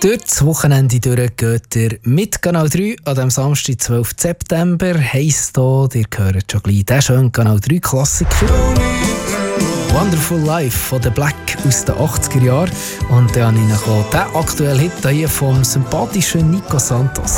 Durch das Wochenende geht ihr mit Kanal 3 an dem Samstag, 12. September. Heisst hier, ihr hört schon gleich den schönen Kanal 3 Klassiker Wonderful Life von The Black aus den 80er Jahren. Und dann habe ich noch den aktuellen Hit hier vom sympathischen Nico Santos.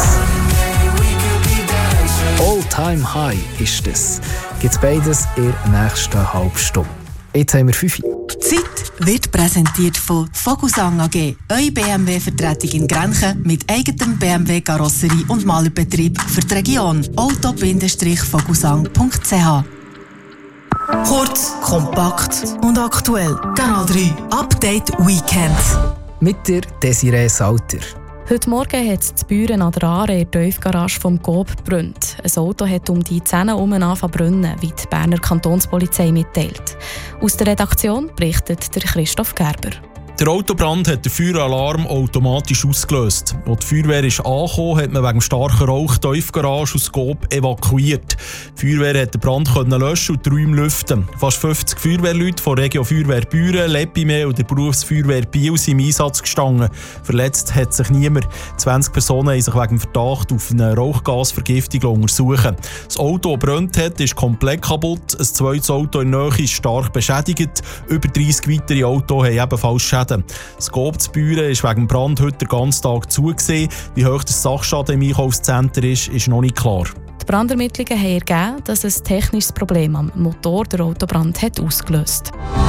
All Time High ist das. Gibt es beides in der nächsten halben Stunde. Jetzt haben wir 5 Uhr. Die Zeit wird präsentiert von Vogelsang AG. Eure BMW-Vertretung in Grenchen mit eigenem BMW-Karosserie- und Malerbetrieb für die Region. auto-vogelsang.ch. Kurz, kompakt und aktuell. Kanal 3 Update Weekend. Mit der Desiree Salter. Heute Morgen hat es in Büren an der Aare in der Tiefgarage vom Coop gebrannt. Ein Auto hat um die 10 Uhr angefangen zu brennen, wie die Berner Kantonspolizei mitteilt. Aus der Redaktion berichtet der Christoph Gerber. Der Autobrand hat den Feueralarm automatisch ausgelöst. Als die Feuerwehr angekommen, hat man wegen starker Rauch die Tiefgarage aus Coop evakuiert. Die Feuerwehr konnte den Brand löschen und die Räume lüften. Fast 50 Feuerwehrleute von Regio Feuerwehr Büren, Lepime und der Berufsfeuerwehr Biel sind im Einsatz gestanden. Verletzt hat sich niemand. 20 Personen haben sich wegen Verdacht auf eine Rauchgasvergiftung untersuchen. Das Auto, das gebrannt hat, ist komplett kaputt. Ein zweites Auto in der Nähe ist stark beschädigt. Über 30 weitere Autos haben ebenfalls Schäden. Das Coop zu Büren ist wegen dem Brand heute den ganzen Tag zugesehen. Wie hoch das Sachschaden im Einkaufszentrum ist noch nicht klar. Die Brandermittlungen haben ergeben, dass ein technisches Problem am Motor der Autobrand hat ausgelöst.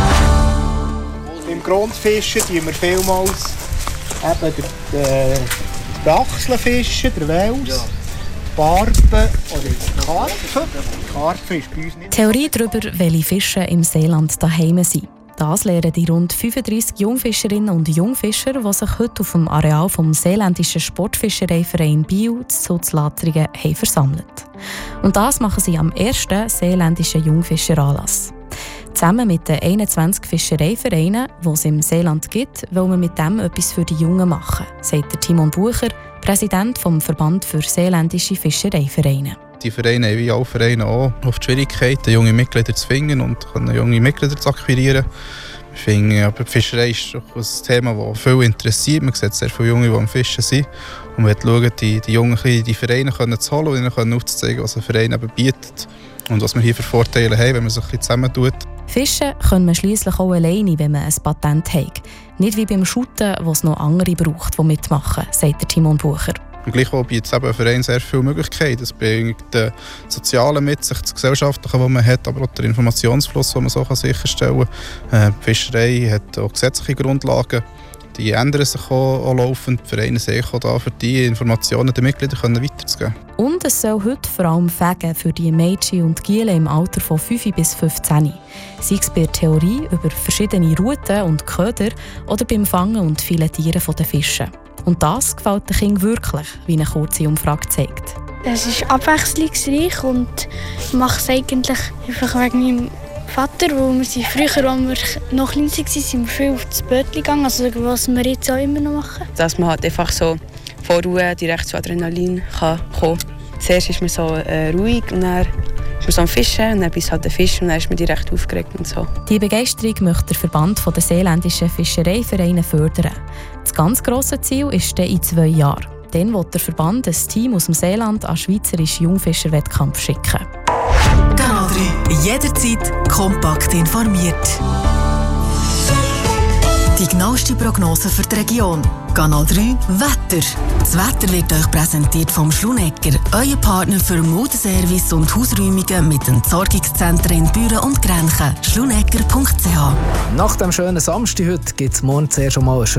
Im Grundfischen fischen wir vielmals eben den Dachseln fischen, den Wels, Barben oder Karpfen. Karpfen ist bei uns nicht. Theorie darüber, welche Fische im Seeland daheim sind. Das lernen die rund 35 Jungfischerinnen und Jungfischer, die sich heute auf dem Areal vom Seeländischen Sportfischereiverein Biel zu Sulzlatringen versammelt. Und das machen sie am ersten Seeländischen Jungfischeranlass. Zusammen mit den 21 Fischereivereinen, die es im Seeland gibt, will man mit dem etwas für die Jungen machen, sagt Timon Bucher, Präsident vom Verband für Seeländische Fischereivereine. Die Vereine haben wie alle Vereine auch oft Schwierigkeiten, junge Mitglieder zu finden und junge Mitglieder zu akquirieren. Wir finden, aber die Fischerei ist ein Thema, das viel interessiert. Man sieht sehr viele Junge, die am Fischen sind. Und wir schauen, die Jungen die Vereine zu holen und ihnen aufzuzeigen, was ein Verein eben bietet und was wir hier für Vorteile haben, wenn man sich ein bisschen zusammentut. Fischen kann man schliesslich auch alleine, wenn man ein Patent hat. Nicht wie beim Shooten, wo es noch andere braucht, die mitmachen, sagt Timon Bucher. Und gleichwohl bietet ein Verein sehr viele Möglichkeiten. Das bringt das Soziale mit sich, das Gesellschaftliche, das man hat, aber auch den Informationsfluss, den man so sicherstellen kann. Die Fischerei hat auch gesetzliche Grundlagen. Die ändern sich auch laufend. Die Vereine sind auch da, für die Informationen den Mitgliedern weiterzugeben. Und es soll heute vor allem Fegen für die Mädchen und Giele im Alter von 5 bis 15. Sei es bei der Theorie über verschiedene Routen und Köder oder beim Fangen und Filetieren der Fische. Und das gefällt den Kindern wirklich, wie eine kurze Umfrage zeigt. Es ist abwechslungsreich und ich mache es eigentlich einfach wegen meinem Vater, wo wir früher, als wir noch klein waren, sind wir viel auf das Bötchen gegangen, also was wir jetzt auch immer noch machen. Dass man halt einfach so vor Ruhe direkt zu Adrenalin kann kommen kann. Zuerst ist man so ruhig und dann ist man so am Fischen und dann bis halt der Fisch und dann ist man direkt aufgeregt und so. Die Begeisterung möchte der Verband der Seeländischen Fischereivereine fördern. Das ganz grosse Ziel ist in 2 Jahren. Dann will der Verband ein Team aus dem Seeland an den Schweizerischen Jungfischerwettkampf schicken. Kanal 3. Jederzeit kompakt informiert. Die genaueste Prognose für die Region. Kanal 3 Wetter. Das Wetter wird euch präsentiert vom Schlunecker, euer Partner für Modeservice und Hausräumungen mit Entsorgungszentren in Büren und Grenchen. Schlunecker.ch. Nach dem schönen Samstag heute gibt es morgen zuerst schon mal eine